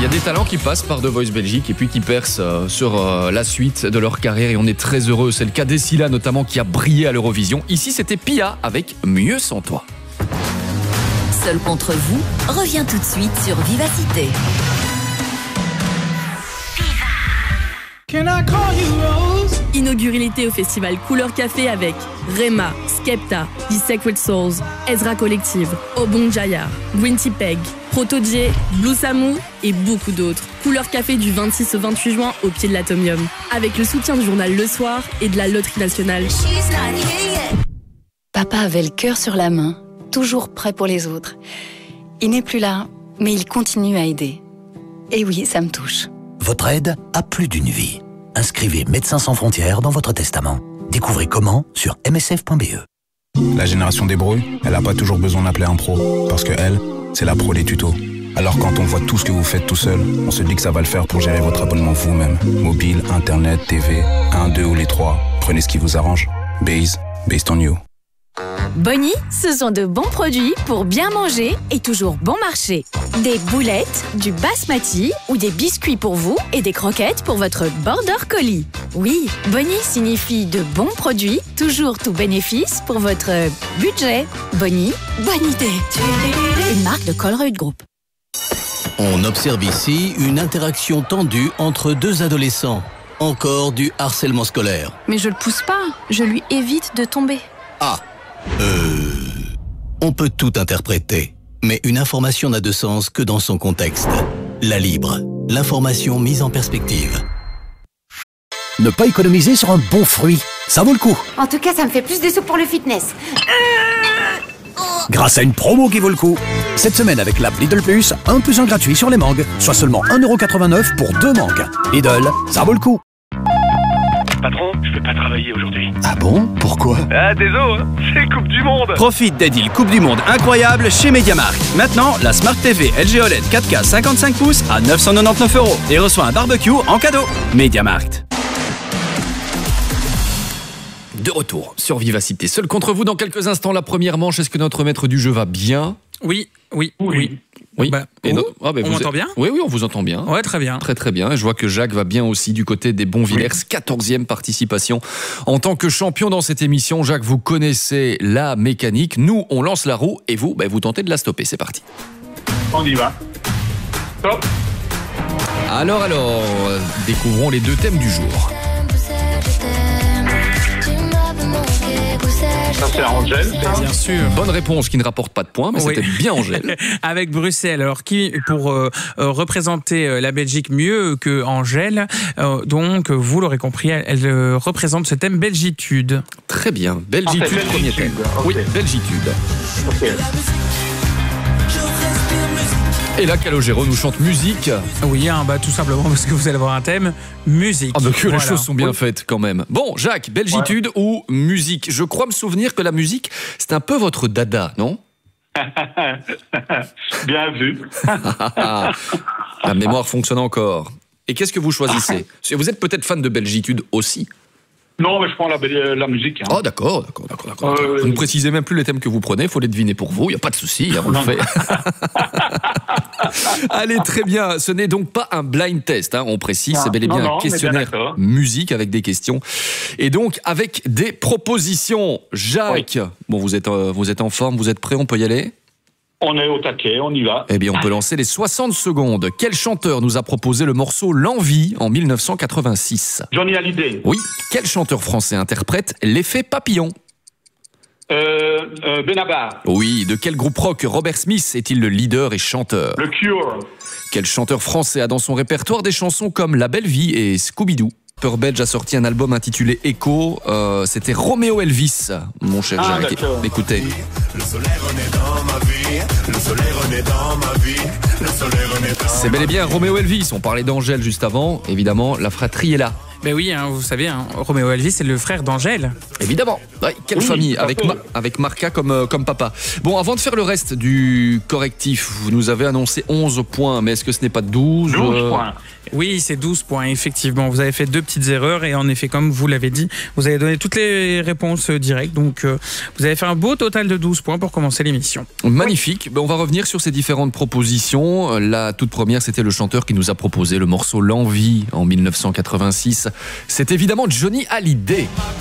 Il y a des talents qui passent par The Voice Belgique et puis qui percent sur la suite de leur carrière et on est très heureux. C'est le cas d'Essila notamment qui a brillé à l'Eurovision. Ici, c'était Pia avec Mieux sans toi. Seul contre vous revient tout de suite sur Vivacité. Inaugurez l'été au festival Couleur Café avec Rema, Skepta, The Sacred Souls, Ezra Collective, Obong Jaya, Gwinty Peg, Proto-J, Blue Samu et beaucoup d'autres. Couleur Café du 26 au 28 juin au pied de l'Atomium. Avec le soutien du journal Le Soir et de la Loterie Nationale. Papa avait le cœur sur la main, toujours prêt pour les autres. Il n'est plus là, mais il continue à aider. Et oui, ça me touche. Votre aide a plus d'une vie. Inscrivez Médecins sans frontières dans votre testament. Découvrez comment sur msf.be. La génération des brouilles, elle n'a pas toujours besoin d'appeler un pro. Parce que elle, c'est la pro des tutos. Alors quand on voit tout ce que vous faites tout seul, on se dit que ça va le faire pour gérer votre abonnement vous-même. Mobile, internet, TV, 1, 2 ou les 3. Prenez ce qui vous arrange. Based on you. Bonnie, ce sont de bons produits pour bien manger et toujours bon marché. Des boulettes, du basmati ou des biscuits pour vous et des croquettes pour votre border collie. Oui, Bonnie signifie de bons produits, toujours tout bénéfice pour votre budget. Bonnie, bonne idée. Une marque de Colruyt Group. On observe ici une interaction tendue entre deux adolescents. Encore du harcèlement scolaire. Mais je le pousse pas, je lui évite de tomber. Ah, on peut tout interpréter, mais une information n'a de sens que dans son contexte. La Libre, l'information mise en perspective. Ne pas économiser sur un bon fruit, ça vaut le coup. En tout cas, ça me fait plus de sous pour le fitness. Grâce à une promo qui vaut le coup. Cette semaine avec l'app Lidl Plus, 1 + 1 gratuit sur les mangues, soit seulement 1,89€ pour 2 mangues. Lidl, ça vaut le coup. Patron, je vais pas travailler aujourd'hui. Ah bon? Pourquoi? Ah, désolé, c'est Coupe du Monde. Profite des deals Coupe du Monde incroyables chez MediaMarkt. Maintenant, la Smart TV LG OLED 4K 55 pouces à 999€ et reçoit un barbecue en cadeau. MediaMarkt. De retour sur Vivacité. Seul contre vous dans quelques instants. La première manche, est-ce que notre maître du jeu va bien? Oui. Bah, on m'entend bien? Oui, on vous entend bien. Ouais, très bien. Très très bien. Et je vois que Jacques va bien aussi du côté des Bonvillers. 14e participation en tant que champion dans cette émission. Jacques, vous connaissez la mécanique. Nous, on lance la roue et vous, vous tentez de la stopper. C'est parti. On y va. Stop. Alors, découvrons les deux thèmes du jour. Ça, c'est Angèle, ça. Bien sûr. Bonne réponse qui ne rapporte pas de points, mais c'était bien Angèle. Avec Bruxelles. Alors, qui, pour représenter la Belgique mieux que Angèle, donc, vous l'aurez compris, elle représente ce thème Belgitude. Très bien. Belgitude, premier thème. Okay. Oui, Belgitude. Ok. Et là, Calogero nous chante musique. Oui, tout simplement parce que vous allez avoir un thème musique. Ah, que les choses sont bien faites quand même. Bon, Jacques, Belgitude ou musique? Je crois me souvenir que la musique, c'est un peu votre dada, non? Bien vu. La mémoire fonctionne encore. Et qu'est-ce que vous choisissez? Vous êtes peut-être fan de Belgitude aussi? Non, mais je prends la musique. Oh, d'accord. Vous ne précisez même plus les thèmes que vous prenez, il faut les deviner pour vous, il n'y a pas de souci, on le fait. Allez, très bien, ce n'est donc pas un blind test, on précise, c'est bel et bien un questionnaire musique avec des questions. Et donc, avec des propositions. Jacques, bon, vous êtes en forme, vous êtes prêt, on peut y aller? On est au taquet, on y va. Eh bien, on peut lancer les 60 secondes. Quel chanteur nous a proposé le morceau L'Envie en 1986? Johnny Hallyday. Oui. Quel chanteur français interprète L'Effet Papillon? Benabar. Oui. De quel groupe rock Robert Smith est-il le leader et chanteur? Le Cure. Quel chanteur français a dans son répertoire des chansons comme La Belle Vie et Scooby-Doo? Peur Belge a sorti un album intitulé Echo. C'était Roméo Elvis, mon cher Jacques. Écoutez. Le soleil renaît dans ma vie. Le soleil renaît dans ma vie. Le soleil renaît dans. C'est bel et bien Roméo Elvis. On parlait d'Angèle juste avant. Évidemment, la fratrie est là. Ben oui, vous savez, Roméo Elvis, c'est le frère d'Angèle. Évidemment. Ouais, quelle famille, avec Marca comme papa. Bon, avant de faire le reste du correctif, vous nous avez annoncé 11 points, mais est-ce que ce n'est pas 12 points. Oui, c'est 12 points, effectivement. Vous avez fait 2 petites erreurs et en effet, comme vous l'avez dit, vous avez donné toutes les réponses directes. Donc, vous avez fait un beau total de 12 points pour commencer l'émission. Magnifique. On va revenir sur ces différentes propositions. La toute première, c'était le chanteur qui nous a proposé le morceau L'Envie en 1986. C'est évidemment Johnny Hallyday.